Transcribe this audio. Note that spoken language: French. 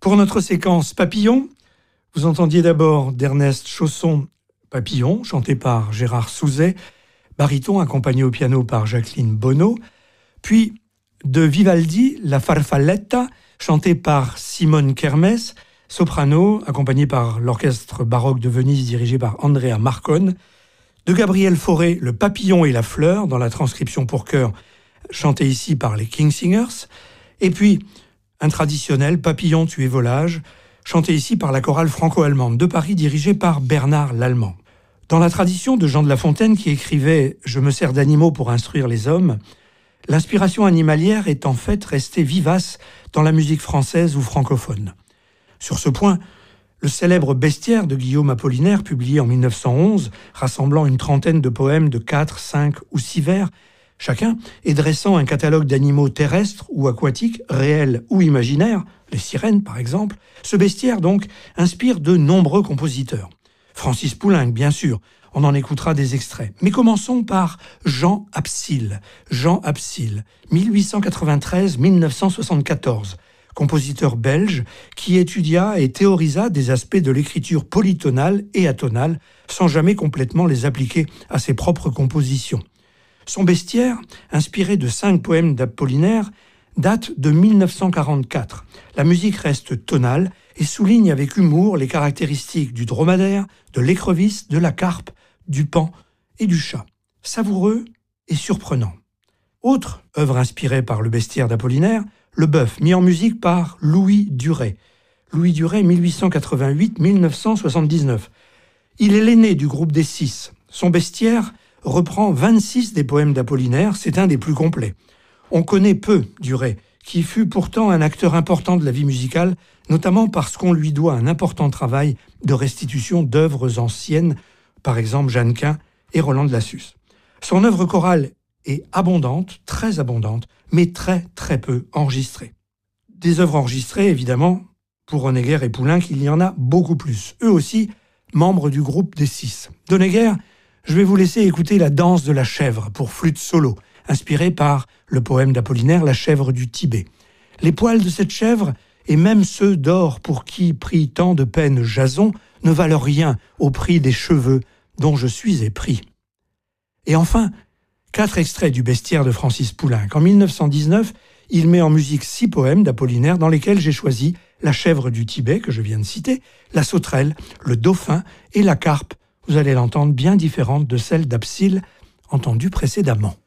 Pour notre séquence Papillon, vous entendiez d'abord d'Ernest Chausson Papillon, chanté par Gérard Souzet, baryton accompagné au piano par Jacqueline Bonneau, puis de Vivaldi, La Farfalletta, chanté par Simone Kermes, soprano, accompagné par l'orchestre baroque de Venise dirigé par Andrea Marcon, de Gabriel Fauré, Le Papillon et la Fleur, dans la transcription pour chœur, chanté ici par les King Singers, et puis un traditionnel Papillon tué volage, chanté ici par la chorale franco-allemande de Paris dirigée par Bernard Lallemand. Dans la tradition de Jean de La Fontaine qui écrivait « Je me sers d'animaux pour instruire les hommes », l'inspiration animalière est en fait restée vivace dans la musique française ou francophone. Sur ce point, le célèbre Bestiaire de Guillaume Apollinaire, publié en 1911, rassemblant une trentaine de poèmes de 4, 5 ou 6 vers, chacun, et dressant un catalogue d'animaux terrestres ou aquatiques, réels ou imaginaires, les sirènes par exemple, ce bestiaire donc inspire de nombreux compositeurs. Francis Poulenc, bien sûr, on en écoutera des extraits. Mais commençons par Jean Absil. Jean Absil, 1893-1974, compositeur belge qui étudia et théorisa des aspects de l'écriture polytonale et atonale sans jamais complètement les appliquer à ses propres compositions. Son bestiaire, inspiré de 5 poèmes d'Apollinaire, date de 1944. La musique reste tonale et souligne avec humour les caractéristiques du dromadaire, de l'écrevisse, de la carpe, du paon et du chat. Savoureux et surprenant. Autre œuvre inspirée par le bestiaire d'Apollinaire, Le Bœuf, mis en musique par Louis Duret. Louis Duret, 1888-1979. Il est l'aîné du groupe des 6. Son bestiaire reprend 26 des poèmes d'Apollinaire, c'est un des plus complets. On connaît peu Duret, qui fut pourtant un acteur important de la vie musicale, notamment parce qu'on lui doit un important travail de restitution d'œuvres anciennes, par exemple Jeannequin et Roland de Lassus. Son œuvre chorale est abondante, très abondante, mais très très peu enregistrée. Des œuvres enregistrées, évidemment, pour Honegger et Poulenc, il y en a beaucoup plus. Eux aussi, membres du groupe des 6. Honegger, je vais vous laisser écouter la danse de la chèvre pour flûte solo, inspirée par le poème d'Apollinaire, La chèvre du Tibet. Les poils de cette chèvre, et même ceux d'or pour qui prit tant de peine Jason, ne valent rien au prix des cheveux dont je suis épris. Et enfin, 4 extraits du bestiaire de Francis Poulenc. En 1919, il met en musique 6 poèmes d'Apollinaire dans lesquels j'ai choisi La chèvre du Tibet, que je viens de citer, La sauterelle, Le dauphin et La carpe. Vous allez l'entendre bien différente de celle d'Absil, entendue précédemment.